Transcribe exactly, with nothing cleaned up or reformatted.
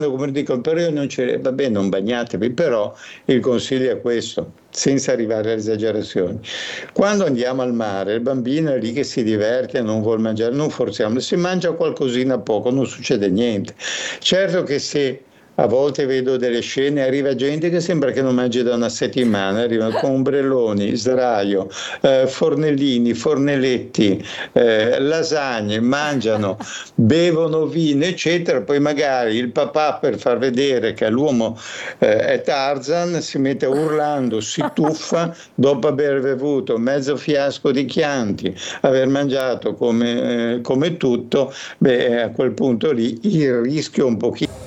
come dicono, però io non ce vabbè, non bagnatevi, però il consiglio è questo, senza arrivare alle esagerazioni. Quando andiamo al mare, il bambino è lì che si diverte, non vuol mangiare, non forziamo, se mangia qualcosina poco non succede niente. Certo che se a volte vedo delle scene, arriva gente che sembra che non mangi da una settimana, arrivano con ombrelloni, sdraio, eh, fornellini, fornelletti, eh, lasagne, mangiano, bevono vino, eccetera. Poi magari il papà, per far vedere che l'uomo eh, è Tarzan, si mette urlando, si tuffa dopo aver bevuto mezzo fiasco di Chianti, aver mangiato come, eh, come tutto. Beh, a quel punto lì il rischio un pochino